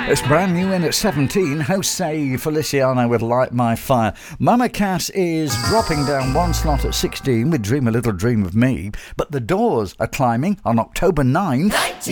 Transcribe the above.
It's brand new in at 17. Jose Feliciano with Light My Fire. Mama Cass is dropping down one slot at 16 with Dream a Little Dream of Me. But the Doors are climbing on October 9th.